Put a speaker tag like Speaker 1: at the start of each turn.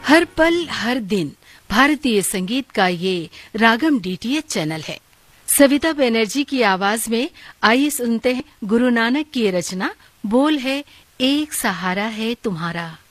Speaker 1: हर पल हर दिन भारतीय संगीत का ये रागम डीटीएच चैनल है। सविता बनर्जी की आवाज में आइए सुनते हैं गुरु नानक की रचना बोल है एक सहारा है तुम्हारा।